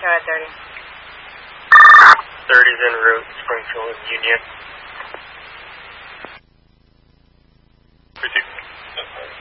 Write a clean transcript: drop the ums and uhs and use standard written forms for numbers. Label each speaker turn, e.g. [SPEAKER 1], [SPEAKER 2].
[SPEAKER 1] Go ahead, 30.
[SPEAKER 2] 30's en route, Springfield and Union.